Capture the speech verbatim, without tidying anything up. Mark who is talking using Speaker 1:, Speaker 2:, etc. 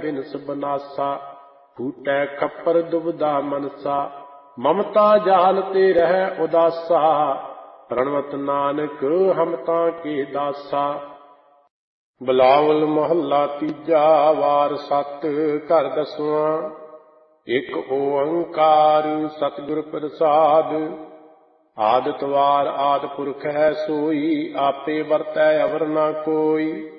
Speaker 1: ਬਿਨਸ ਬਨਾਸਾ। ਫੂਟੈ ਖੱਪਰ ਦੁਬਦਾ ਮਨਸਾ, ਮਮਤਾ ਜਾਲ ਤੇ ਰਹਿ ਉਦਾਸਾ। ਪ੍ਰਣਵਤ ਨਾਨਕ ਹਮ ਤਾਂ ਕੇ ਦਾਸਾ। ਬਿਲਾਵਲ ਮਹੱਲਾ ਤੀਜਾ, ਵਾਰ ਸਤ ਘਰ ਦਸਵਾਂ। ਇੱਕ ਓੰਕਾਰ ਸਤਿਗੁਰ ਪ੍ਰਸਾਦ, ਆਦਿ ਤਵਾਰ ਆਦਿ ਪੁਰਖ ਹੈ ਸੋਈ। ਆਪੇ ਵਰਤੈ ਅਵਰ ਨਾ ਕੋਈ,